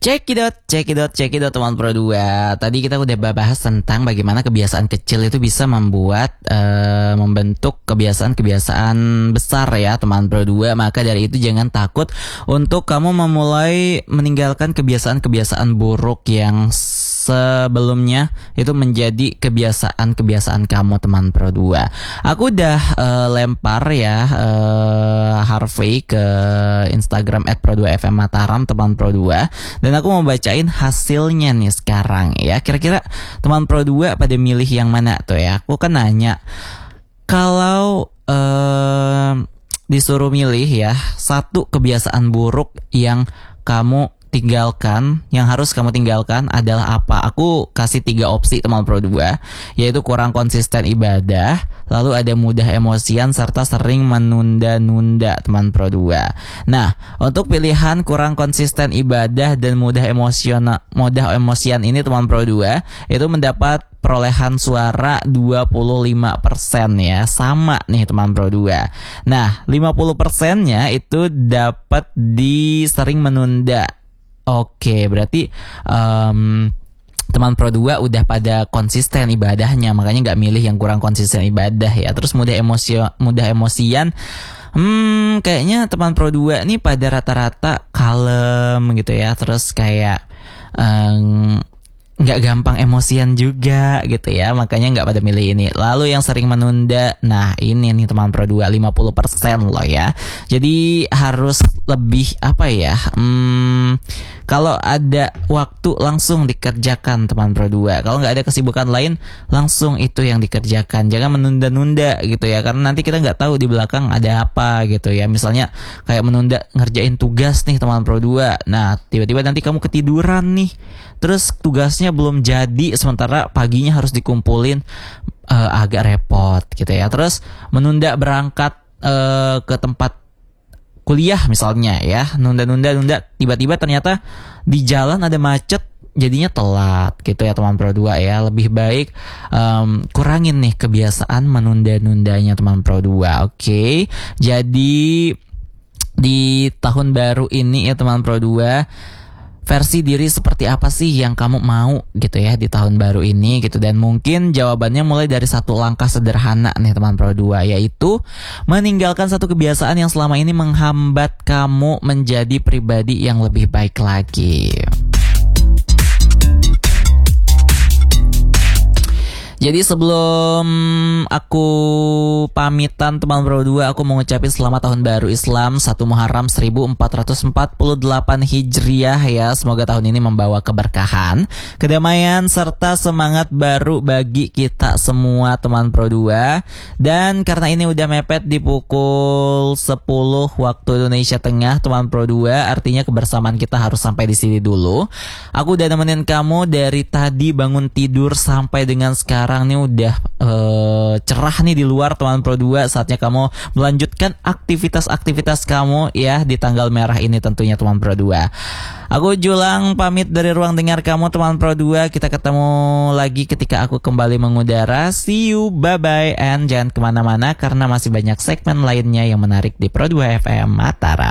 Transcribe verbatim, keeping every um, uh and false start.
Cekidot, cekidot, cekidot teman Pro dua. Tadi kita udah bahas tentang bagaimana kebiasaan kecil itu bisa membuat uh, membentuk kebiasaan-kebiasaan besar ya teman Pro dua. Maka dari itu jangan takut untuk kamu memulai meninggalkan kebiasaan-kebiasaan buruk yang sebelumnya itu menjadi kebiasaan-kebiasaan kamu teman Pro dua. Aku udah uh, lempar ya uh, Harvey ke Instagram et pro dua f m Mataram teman Pro dua, dan aku mau bacain hasilnya nih sekarang ya. Kira-kira teman Pro dua pada milih yang mana tuh ya? Aku kan nanya, kalau uh, disuruh milih ya satu kebiasaan buruk yang kamu tinggalkan, yang harus kamu tinggalkan adalah apa? Aku kasih tiga opsi teman Pro dua, yaitu kurang konsisten ibadah, lalu ada mudah emosian, serta sering menunda-nunda teman Pro dua. Nah, untuk pilihan kurang konsisten ibadah dan mudah emosional, mudah emosian ini teman Pro dua itu mendapat perolehan suara dua puluh lima persen ya, sama nih teman Pro dua. Nah, lima puluh persennya itu dapat di sering menunda. Oke, berarti um, teman Pro dua udah pada konsisten ibadahnya, makanya gak milih yang kurang konsisten ibadah ya. Terus mudah emosio, mudah emosian, hmm, kayaknya teman Pro dua nih pada rata-rata kalem gitu ya. Terus kayak um, nggak gampang emosian juga gitu ya, makanya nggak pada milih ini. Lalu yang sering menunda, nah ini nih teman Pro dua, lima puluh persen loh ya. Jadi harus lebih apa ya, hmm, kalau ada waktu langsung dikerjakan teman Pro dua. Kalau nggak ada kesibukan lain, langsung itu yang dikerjakan. Jangan menunda-nunda gitu ya, karena nanti kita nggak tahu di belakang ada apa gitu ya. Misalnya kayak menunda ngerjain tugas nih teman Pro dua. Nah tiba-tiba nanti kamu ketiduran nih, terus tugasnya belum jadi, sementara paginya harus dikumpulin, uh, agak repot gitu ya. Terus menunda berangkat uh, ke tempat kuliah misalnya ya, nunda-nunda-nunda, tiba-tiba ternyata di jalan ada macet, jadinya telat gitu ya teman Pro dua ya. Lebih baik um, kurangin nih kebiasaan menunda-nundanya teman Pro dua. Oke, jadi di tahun baru ini ya teman Pro dua, versi diri seperti apa sih yang kamu mau gitu ya di tahun baru ini gitu. Dan mungkin jawabannya mulai dari satu langkah sederhana nih teman Pro dua, yaitu meninggalkan satu kebiasaan yang selama ini menghambat kamu menjadi pribadi yang lebih baik lagi. Jadi sebelum aku pamitan teman Pro dua, aku mau ngucapin selamat tahun baru Islam satu Muharram seribu empat ratus empat puluh delapan Hijriah ya. Semoga tahun ini membawa keberkahan, kedamaian, serta semangat baru bagi kita semua teman Pro dua. Dan karena ini udah mepet di pukul sepuluh waktu Indonesia Tengah teman Pro dua, artinya kebersamaan kita harus sampai di sini dulu. Aku udah nemenin kamu dari tadi bangun tidur sampai dengan sekarang. Sekarang nih udah uh, cerah nih di luar teman Pro dua. Saatnya kamu melanjutkan aktivitas-aktivitas kamu ya di tanggal merah ini tentunya teman Pro dua. Aku Julang pamit dari ruang dengar kamu teman Pro dua. Kita ketemu lagi ketika aku kembali mengudara. See you, bye-bye, and jangan kemana-mana karena masih banyak segmen lainnya yang menarik di Pro dua F M Mataram.